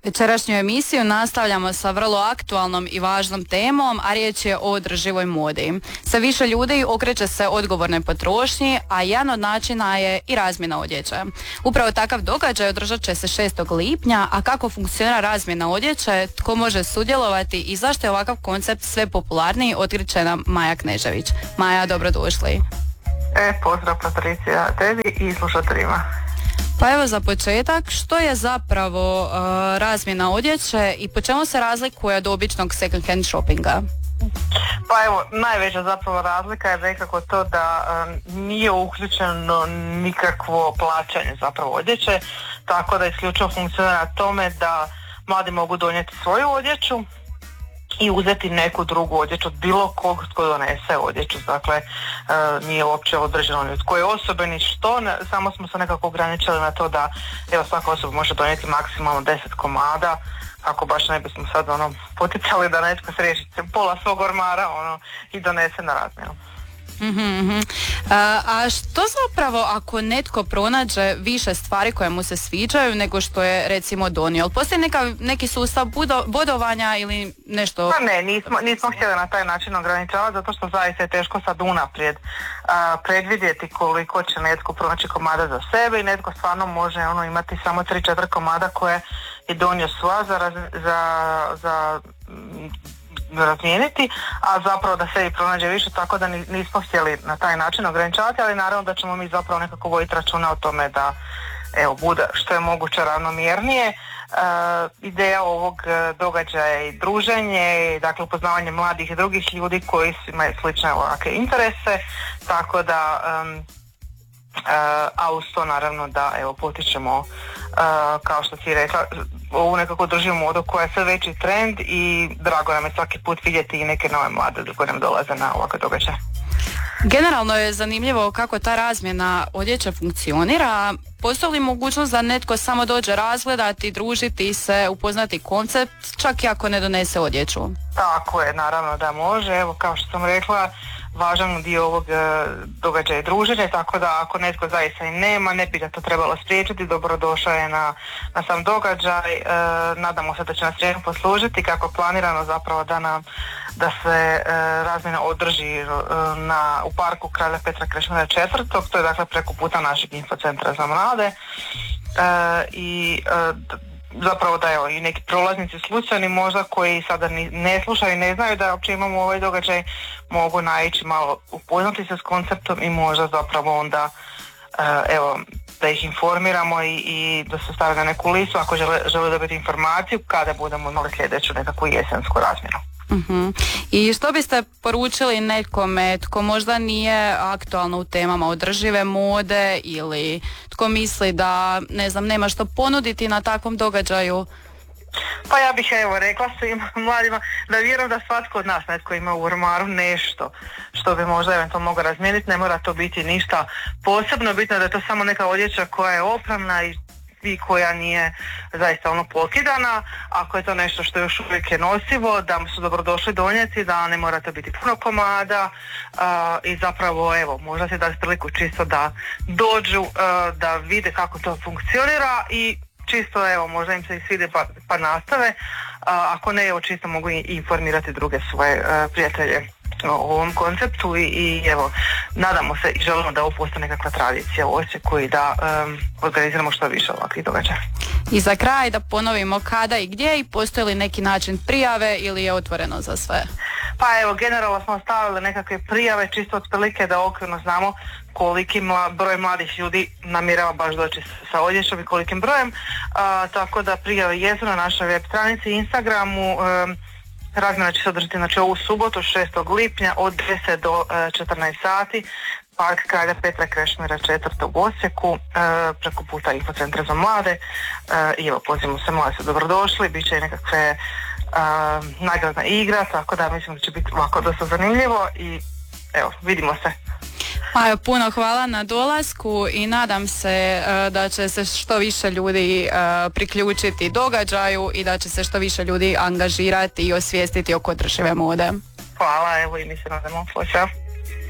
Večerašnju emisiju nastavljamo sa vrlo aktualnom i važnom temom, a riječ je o održivoj modi. Sve više ljudi okreće se odgovornoj potrošnji, a jedan od načina je i razmjena odjeće. Upravo takav događaj održat će se 6. lipnja, a kako funkcionira razmjena odjeće, tko može sudjelovati i zašto je ovakav koncept sve popularniji, otkriće nam Maja Knežević. Maja, dobrodošli. Pozdrav Patricija tebi i slušateljima. Pa evo za početak, što je zapravo razmjena odjeće i po čemu se razlikuje od običnog second hand shoppinga? Pa evo, najveća zapravo razlika je nekako to da nije uključeno nikakvo plaćanje zapravo odjeće, tako da isključivo funkcionira na tome da mladi mogu donijeti svoju odjeću i uzeti neku drugu odjeću od bilo kog tko donese odjeću. Dakle, nije uopće određeno ni od koje osobe ni što, samo smo se nekako ograničili na to da evo svaka osoba može donijeti maksimalno 10 komada, kako baš ne bismo sad poticali da netko sriješi pola svog ormara i donese na razmjenu. A što zapravo ako netko pronađe više stvari koje mu se sviđaju nego što je recimo donio? Ali postoji neki sustav bodovanja ili nešto? Pa ne, nismo htjeli na taj način ograničavati, zato što zaista je teško sad unaprijed predvidjeti koliko će netko pronaći komada za sebe i netko stvarno može imati samo 3-4 komada koje je donio sva za razmijeniti, a zapravo da se i pronađe više, tako da nismo htjeli na taj način ograničavati, ali naravno da ćemo mi zapravo nekako voditi računa o tome da bude što je moguće ravnomjernije. Ideja ovog događaja je i druženje, dakle upoznavanje mladih i drugih ljudi koji imaju slične ovakve interese, tako da a uz to naravno da potičemo kao što si rekla ovu nekako održivu modu koja je sve veći trend i drago nam je svaki put vidjeti i neke nove mlade koji nam dolaze na ovakve događaje. Generalno je zanimljivo kako ta razmjena odjeće funkcionira. Postoji li mogućnost da netko samo dođe razgledati, družiti se, upoznati koncept, čak i ako ne donese odjeću? Tako je, naravno da može. Evo, kao što sam rekla, važan dio ovog događaja je druženje, tako da ako netko zaista i nema, ne bi ga to trebalo spriječiti, dobrodošao je na sam događaj. Nadamo se da će nas vrijeme poslužiti kako planirano zapravo da se razmjena održi u parku Kralja Petra Krešimira 4. To je dakle preko puta našeg infocentra za mlade i zapravo da i neki prolaznici slučajni možda koji sada ne slušaju i ne znaju da uopće imamo ovaj događaj mogu naići malo upoznati se s konceptom i možda zapravo onda da ih informiramo i da se stave na neku listu ako žele dobiti informaciju kada budemo imali sljedeću nekakvu jesensku razmjenu. I što biste poručili nekome tko možda nije aktualno u temama održive mode ili tko misli da nema što ponuditi na takvom događaju? Pa ja bih rekla svim mladima da vjerujem da svatko od nas netko ima u ormaru nešto što bi možda eventualno mogao razmijeniti, ne mora to biti ništa posebno, bitno je da je to samo neka odjeća koja je opremna i koja nije zaista pokidana. Ako je to nešto što još uvijek je nosivo, da su dobrodošli donijeti, da ne mora to biti puno komada i zapravo možda se dati priliku čisto da dođu, da vide kako to funkcionira i čisto možda im se i svide pa nastave, ako ne čisto mogu informirati druge svoje prijatelje o ovom konceptu i nadamo se i želimo da ovo postane nekakva tradicija u Osijeku i da organiziramo što više ovakvih događaja. I za kraj da ponovimo kada i gdje i postoji li neki način prijave ili je otvoreno za sve? Pa generalno smo stavili nekakve prijave čisto otprilike da okvirno znamo koliki broj mladih ljudi namjerava baš doći sa odjećom i kolikim brojem, tako da prijave jesu na našoj web stranici i Instagramu. Razmjena će se održati ovu subotu 6. lipnja od 10 do 14 sati, park Kralja Petra Krešimira 4. u Osijeku, preko puta infocentra za mlade i pozivamo se, mladi su dobrodošli, bit će i nekakve nagradna igra, tako da mislim da će biti ovako dosta zanimljivo i vidimo se. Majo, puno hvala na dolasku i nadam se da će se što više ljudi priključiti događaju i da će se što više ljudi angažirati i osvijestiti oko održive mode. Hvala, i mi se nadamo. Pozdrav.